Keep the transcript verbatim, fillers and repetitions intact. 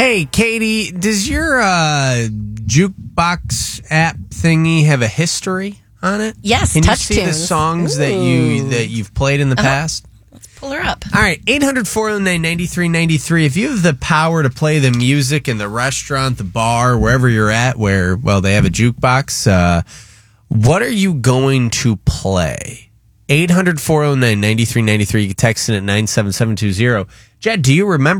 Hey, Katie, does your uh, jukebox app thingy have a history on it? Yes, Can you touch see the tunes. songs that you that you've played in the Uh-huh. past? Pull her up. All right, eight hundred, four oh nine, ninety-three ninety-three. If you have the power to play the music in the restaurant, the bar, wherever you're at, where, well, they have a jukebox, uh, what are you going to play? eight hundred, four oh nine, ninety-three ninety-three. You can text it at nine seven seven two zero. Jed, do you remember